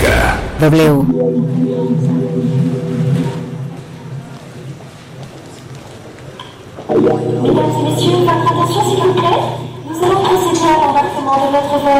Música. W. Mesdames et messieurs, votre attention s'il vous plaît. Nous allons procéder à l'embarquement de notre vol